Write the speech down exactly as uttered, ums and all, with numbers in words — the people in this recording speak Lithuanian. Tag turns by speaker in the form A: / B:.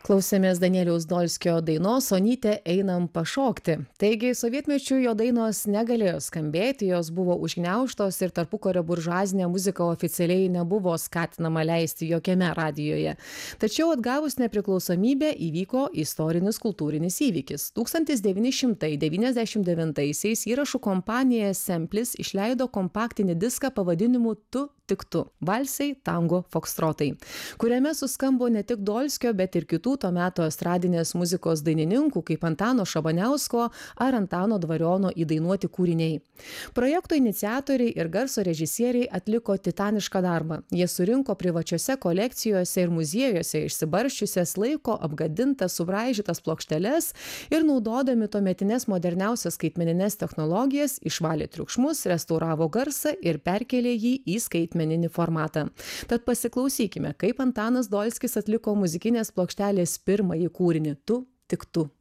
A: Klausėmės Danieliaus Dolskio dainos Onytė einam pašokti. Taigi, sovietmečiu jo dainos negalėjo skambėti, jos buvo užgniaužtos ir tarpukario buržuazinė muzika oficialiai nebuvo skatinama leisti jokiame radijoje. Tačiau atgavus nepriklausomybę įvyko istorinis kultūrinis įvykis. tūkstantis devyni šimtai devyniasdešimt devintaisiais įrašų kompanija Semplis išleido kompaktinį diską pavadinimu Tu tik tu – valsai, tango, fokstrotai, kuriame suskambo ne tik Dolskio, bet ir kitų to meto estradinės muzikos dainininkų kaip Antano Šabaniausko ar Antano Dvariono įdainuoti kūriniai. Projekto iniciatoriai ir garso režisieriai atliko titanišką darbą. Jie surinko privačiose kolekcijose ir muziejuose išsibarsčiusias laiko apgadintas, subraižytas plokšteles ir naudodami tuometines moderniausias skaitmenines technologijas išvalė triukšmus, restauravo garsą ir perkėlė jį į skaitmeninį formatą. Tad pasiklausykime, kaip Antanas Dolskis atliko muzikinės plokštelės pirmąjį kūrinį Tu tik tu.